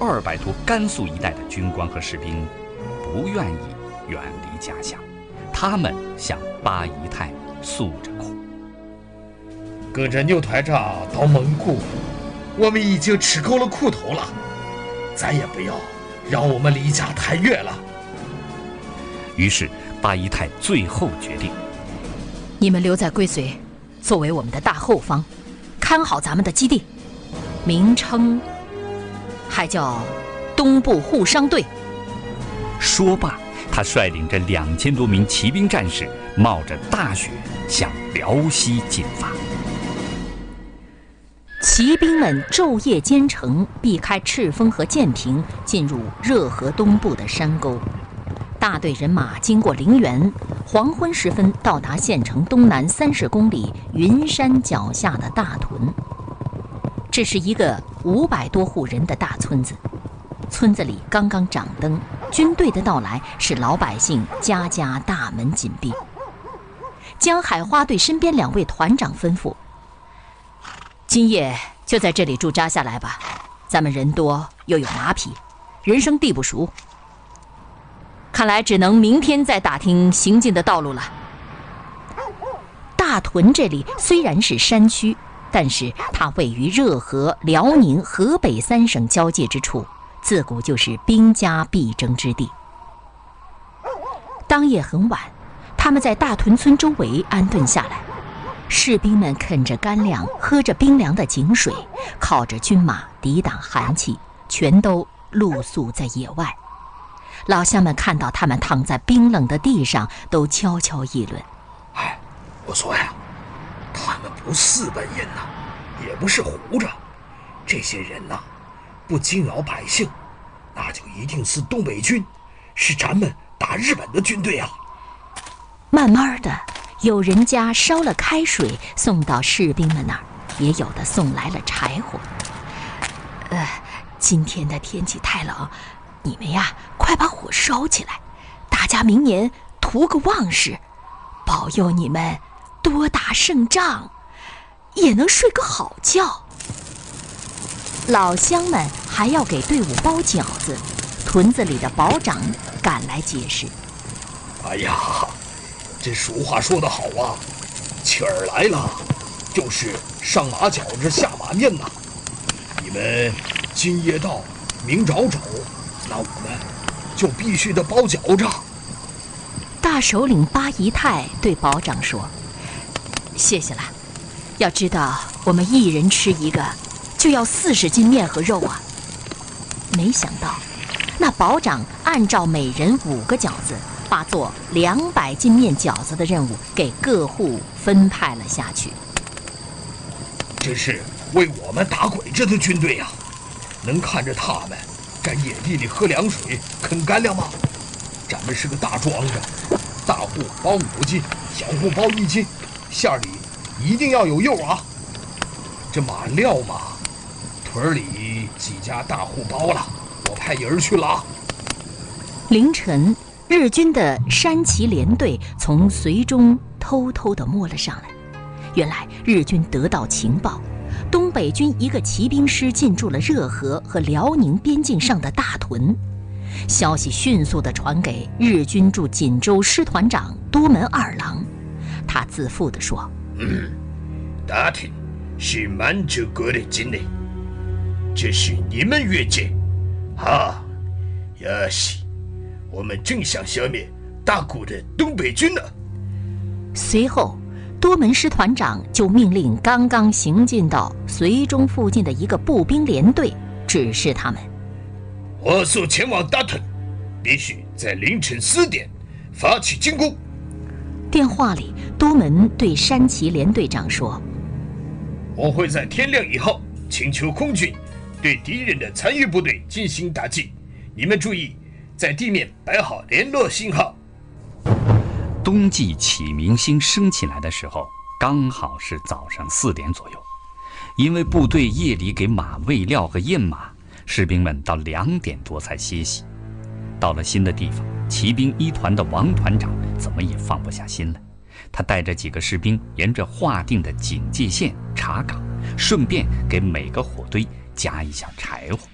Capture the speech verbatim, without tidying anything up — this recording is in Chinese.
二百多甘肃一带的军官和士兵不愿意远离家乡，他们向八姨太诉着苦。 跟着牛团长到蒙古，我们已经吃够了苦头了，再也不要让我们离家太远了。 于是八姨太最后决定， 你们留在归绥，作为我们的大后方，看好咱们的基地，名称还叫东部护商队。 说罢，他率领着两千多名骑兵战士，冒着大雪向辽西进发。 骑兵们昼夜兼程，避开赤峰和建平，进入热河东部的山沟。大队人马经过陵园，黄昏时分到达县城东南三十公里云山脚下的大屯。这是一个五百多户人的大村子，村子里刚刚掌灯，军队的到来使老百姓家家大门紧闭。江海花对身边两位团长吩咐：今夜就在这里驻扎下来吧，咱们人多又有马匹，人生地不熟，看来只能明天再打听行进的道路了。大屯这里虽然是山区，但是它位于热河、辽宁、河北三省交界之处，自古就是兵家必争之地。当夜很晚，他们在大屯村周围安顿下来，士兵们啃着干粮，喝着冰凉的井水，靠着军马抵挡寒气，全都露宿在野外。老乡们看到他们躺在冰冷的地上，都悄悄议论： 哎，我说呀，他们不是本人呐，也不是胡着，这些人呐，不惊扰百姓，那就一定是东北军，是咱们打日本的军队啊。 慢慢的，有人家烧了开水送到士兵们那儿，也有的送来了柴火。呃，今天的天气太冷，你们呀，快把火烧起来，大家明年图个旺事，保佑你们多打胜仗，也能睡个好觉。老乡们还要给队伍包饺子，屯子里的保长赶来解释： 哎呀，这俗话说得好啊，气儿来了就是上马饺子下马面呐。你们今夜到明早走，那我们就必须得包饺子。 大首领八姨太对保长说：谢谢了，要知道我们一人吃一个就要四十斤面和肉啊。没想到那保长按照每人五个饺子，把做两百斤面饺子的任务给各户分派了下去。 这是为我们打鬼子的军队呀、啊，能看着他们在野地里喝凉水啃干粮吗？咱们是个大庄子，大户包五斤，小户包一斤，馅里一定要有肉啊。这马料嘛，屯里几家大户包了，我派人去了啊。 凌晨，日军的山崎联队从绥中偷偷地摸了上来。原来日军得到情报，东北军一个骑兵师进驻了热河和辽宁边境上的大屯。消息迅速地传给日军驻锦州师团长多门二郎，他自负地说： 嗯，大屯是满洲国的境内，这是你们越界啊！也是，我们正想消灭大国的东北军呢。 随后多门师团长就命令刚刚行进到绥中附近的一个步兵连队，指示他们： 火速前往大屯，必须在凌晨四点发起进攻。 电话里，多门对山崎连队长说： 我会在天亮以后请求空军对敌人的残余部队进行打击，你们注意在地面摆好联络信号。 冬季启明星升起来的时候，刚好是早上四点左右。因为部队夜里给马喂料和验马，士兵们到两点多才歇息。到了新的地方，骑兵一团的王团长怎么也放不下心来，他带着几个士兵沿着划定的警戒线查岗，顺便给每个火堆加一箱柴火。